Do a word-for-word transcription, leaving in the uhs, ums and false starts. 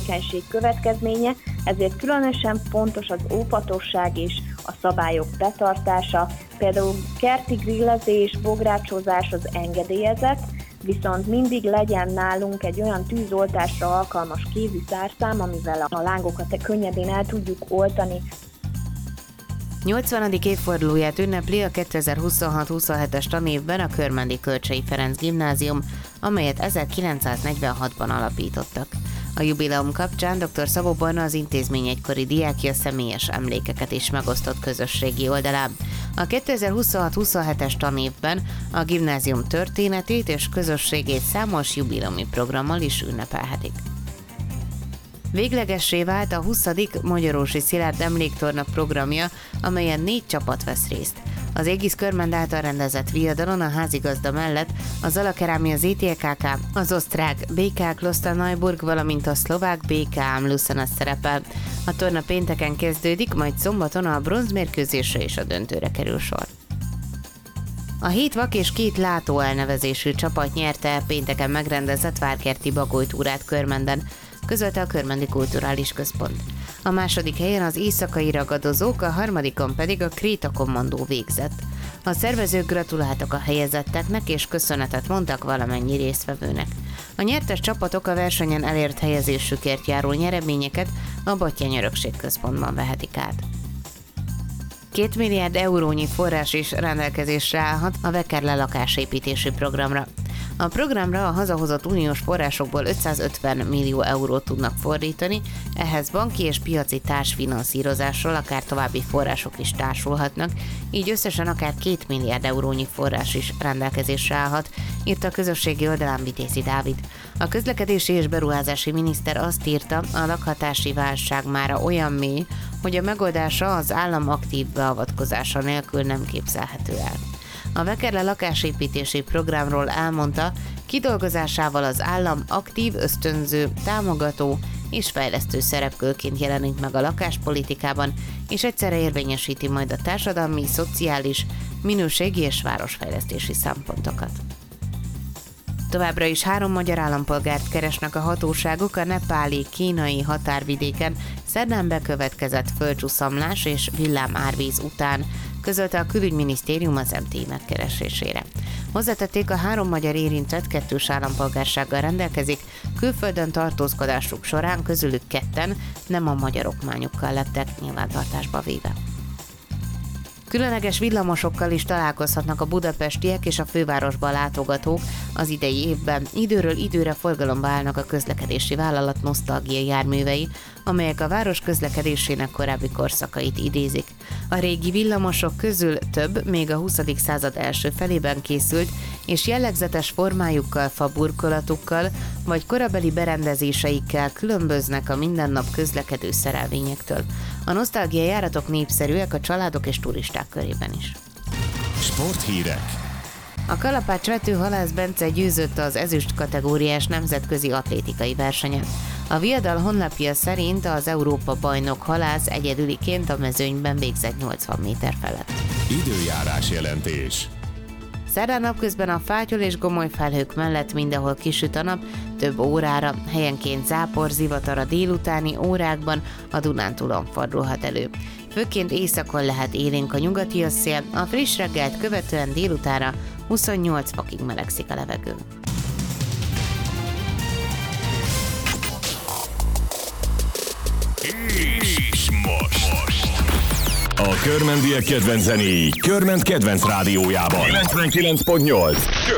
tevékenység következménye, ezért különösen fontos az óvatosság és a szabályok betartása. Például kerti grillezés, bográcsozás az engedélyezett, viszont mindig legyen nálunk egy olyan tűzoltásra alkalmas kézi szárszám, amivel a lángokat könnyedén el tudjuk oltani. nyolcvanadik évfordulóját ünnepli a kétezer-huszonhat-huszonhetes tanévben a Körmendi Kölcsey Ferenc Gimnázium, amelyet ezerkilencszáznegyvenhatban alapítottak. A jubileum kapcsán dr. Szabó Barna, az intézmény egykori diákja személyes emlékeket is megosztott közösségi oldalán. A kétezer-huszonhat-huszonhetes tanévben a gimnázium történetét és közösségét számos jubileumi programmal is ünnepelhetik. Véglegessé vált a huszadik Magyarósi Szilárd Emléktorna programja, amelyen négy csapat vesz részt. Az Égisz Körmend által rendezett viadalon a házigazda mellett a Zalakerámia zé té ká ká, az osztrák bé ká Klosterneuburg, valamint a szlovák bé ká Amlucena szerepel. A torna pénteken kezdődik, majd szombaton a bronzmérkőzésre és a döntőre kerül sor. A hét vak és két látó elnevezésű csapat nyerte pénteken megrendezett várkerti bagolytúrát Körmenden, közölte a Körmendi Kulturális Központ. A második helyen az éjszakai ragadozók, a harmadikon pedig a Kréta kommandó végzett. A szervezők gratuláltak a helyezetteknek és köszönetet mondtak valamennyi résztvevőnek. A nyertes csapatok a versenyen elért helyezésükért járó nyereményeket a Batthyány Örökség Központban vehetik át. Két milliárd eurónyi forrás is rendelkezésre állhat a Vekerle lakásépítési programra. A programra a hazahozott uniós forrásokból ötszázötven millió eurót tudnak fordítani, ehhez banki és piaci társfinanszírozásról akár további források is társulhatnak, így összesen akár két milliárd eurónyi forrás is rendelkezésre állhat, írta a közösségi oldalán Vitézi Dávid. A közlekedési és beruházási miniszter azt írta, a lakhatási válság mára olyan mély, hogy a megoldása az állam aktív beavatkozása nélkül nem képzelhető el. A Vekerle lakásépítési programról elmondta, kidolgozásával az állam aktív, ösztönző, támogató és fejlesztő szereplőként jelenik meg a lakáspolitikában, és egyszerre érvényesíti majd a társadalmi, szociális, minőségi és városfejlesztési szempontokat. Továbbra is három magyar állampolgárt keresnek a hatóságok a nepáli-kínai határvidéken szerdán bekövetkezett földcsúszamlás és villámárvíz után, közölte a Külügyminisztérium az em té i megkeresésére. Hozzátették, a három magyar érintett kettős állampolgársággal rendelkezik, külföldön tartózkodásuk során közülük ketten nem a magyar okmányukkal lettek nyilvántartásba véve. Különleges villamosokkal is találkozhatnak a budapestiek és a fővárosba látogatók az idei évben. Időről időre forgalomba állnak a közlekedési vállalat nosztalgia járművei, amelyek a város közlekedésének korábbi korszakait idézik. A régi villamosok közül több még a huszadik század első felében készült, és jellegzetes formájukkal, faburkolatukkal vagy korabeli berendezéseikkel különböznek a mindennap közlekedő szerelvényektől. A nosztalgia járatok népszerűek a családok és turisták körében is. Sporthírek. A kalapácsvető Halász Bence győzött az ezüst kategóriás nemzetközi atlétikai versenyen. A viadal honlapja szerint az Európa bajnok Halász egyedüliként a mezőnyben végzett nyolcvan méter felett. Időjárás jelentés. Szerdán napközben a fátyol és gomoly felhők mellett mindenhol kisüt a nap, több órára, helyenként zápor, zivatar a délutáni órákban a Dunántúlon fordulhat elő. Főként északon lehet élénk a nyugati szél, a friss reggelt követően délutára huszonnyolc fokig melegszik a levegő. És most. A körmendiek kedvenc zenéi Körmend kedvenc rádiójában. kilencvenkilenc pont nyolc.